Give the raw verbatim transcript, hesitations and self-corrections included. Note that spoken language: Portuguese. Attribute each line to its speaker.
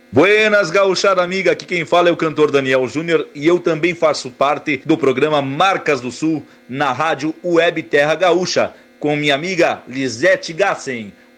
Speaker 1: Buenas, gauchada amiga, aqui quem fala é o cantor Daniel Júnior e eu também faço parte do programa Marcas do Sul na rádio Web Terra Gaúcha, com minha amiga Lisete Gassen.